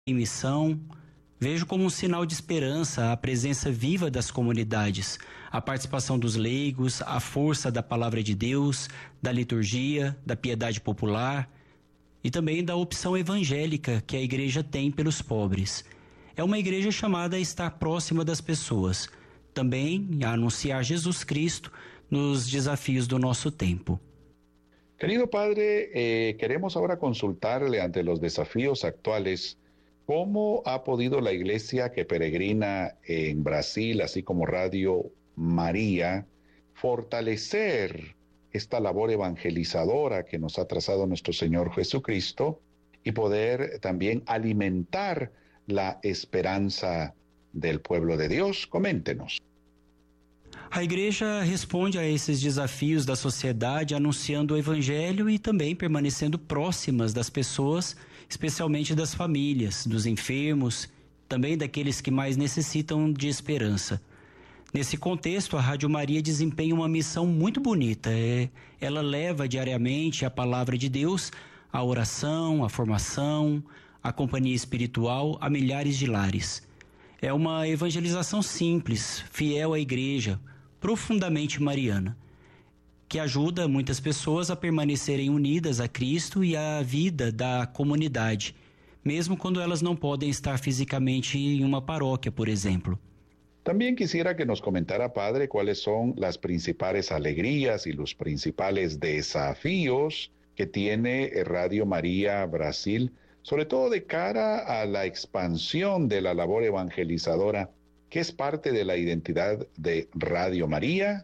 em missão, vejo como um sinal de esperança a presença viva das comunidades, a participação dos leigos, a força da palavra de Deus, da liturgia, da piedade popular e também da opção evangélica que a igreja tem pelos pobres. É uma igreja chamada a estar próxima das pessoas, também a anunciar Jesus Cristo nos desafios do nosso tempo. Querido Padre, queremos ahora consultarle ante los desafíos actuales. ¿Cómo ha podido la iglesia que peregrina en Brasil, así como Radio María, fortalecer esta labor evangelizadora que nos ha trazado nuestro Señor Jesucristo y poder también alimentar la esperanza del pueblo de Dios? Coméntenos. A igreja responde a esses desafios da sociedade anunciando o evangelho e também permanecendo próximas das pessoas, especialmente das famílias, dos enfermos, também daqueles que mais necessitam de esperança. Nesse contexto, a Rádio Maria desempenha uma missão muito bonita. Ela leva diariamente a palavra de Deus, a oração, a formação, a companhia espiritual a milhares de lares. É uma evangelização simples, fiel à igreja, profundamente mariana, que ajuda muitas pessoas a permanecerem unidas a Cristo e à vida da comunidade, mesmo quando elas não podem estar fisicamente em uma paróquia, por exemplo. También quisiera que nos comentara, Padre, cuáles son las principales alegrías y los principales desafíos que tiene Radio María Brasil, sobre todo de cara a la expansión de la labor evangelizadora, que es parte de la identidad de Radio María.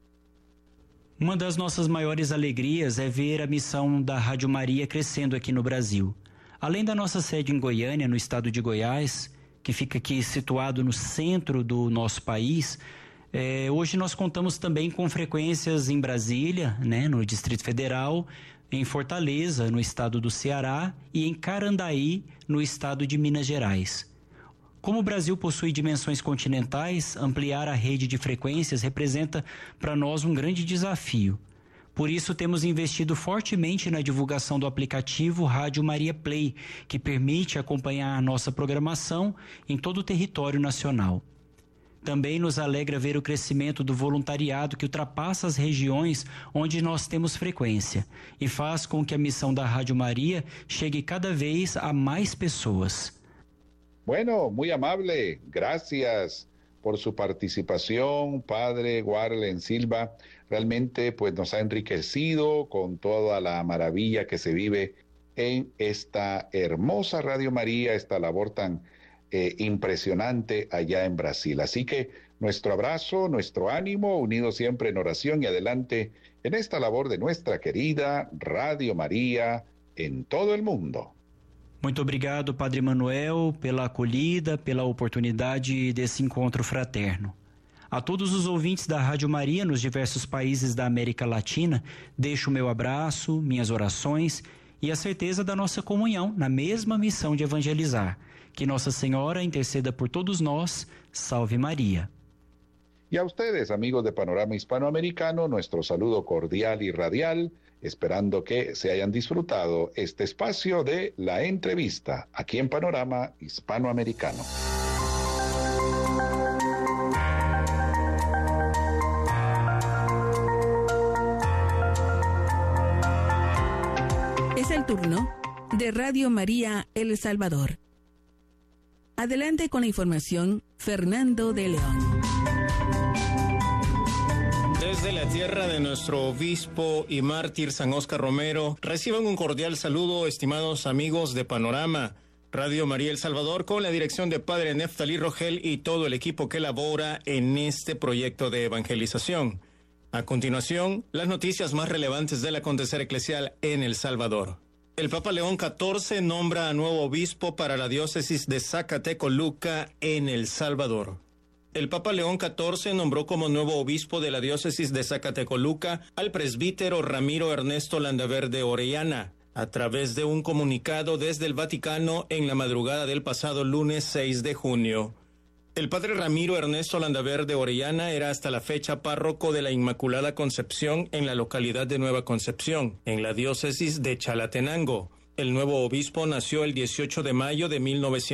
Uma das nossas maiores alegrias é ver a missão da Rádio Maria crescendo aqui no Brasil. Além da nossa sede em Goiânia, no estado de Goiás, que fica aqui situado no centro do nosso país, hoje nós contamos também com frequências em Brasília, no Distrito Federal, em Fortaleza, no estado do Ceará, e em Carandaí, no estado de Minas Gerais. Como o Brasil possui dimensões continentais, ampliar a rede de frequências representa para nós um grande desafio. Por isso, temos investido fortemente na divulgação do aplicativo Rádio Maria Play, que permite acompanhar a nossa programação em todo o território nacional. Também nos alegra ver o crescimento do voluntariado que ultrapassa as regiões onde nós temos frequência e faz com que a missão da Rádio Maria chegue cada vez a mais pessoas. Bueno, muy amable. Gracias por su participación, Padre Warlen Silva. Realmente pues nos ha enriquecido con toda la maravilla que se vive en esta hermosa Radio María, esta labor tan impresionante allá en Brasil. Así que nuestro abrazo, nuestro ánimo, unidos siempre en oración y adelante en esta labor de nuestra querida Radio María en todo el mundo. Muito obrigado, Padre Manuel, pela acolhida, pela oportunidade desse encontro fraterno. A todos os ouvintes da Rádio Maria nos diversos países da América Latina, deixo o meu abraço, minhas orações e a certeza da nossa comunhão na mesma missão de evangelizar. Que Nossa Senhora interceda por todos nós. Salve Maria. Y a ustedes, amigos de Panorama Hispanoamericano, nuestro saludo cordial y radial, esperando que se hayan disfrutado este espacio de la entrevista aquí en Panorama Hispanoamericano. Es el turno de Radio María El Salvador. Adelante con la información, Fernando de León. Desde la tierra de nuestro obispo y mártir San Óscar Romero, reciban un cordial saludo, estimados amigos de Panorama Radio María El Salvador, con la dirección de Padre Neftalí Rogel y todo el equipo que labora en este proyecto de evangelización. A continuación, las noticias más relevantes del acontecer eclesial en El Salvador. El Papa León XIV nombra a nuevo obispo para la diócesis de Zacatecoluca en El Salvador. El Papa León XIV nombró como nuevo obispo de la diócesis de Zacatecoluca al presbítero Ramiro Ernesto Landaverde Orellana, a través de un comunicado desde el Vaticano en la madrugada del pasado lunes 6 de junio. El padre Ramiro Ernesto Landaverde Orellana era hasta la fecha párroco de la Inmaculada Concepción en la localidad de Nueva Concepción, en la diócesis de Chalatenango, El nuevo obispo nació el 18 de mayo de 1900.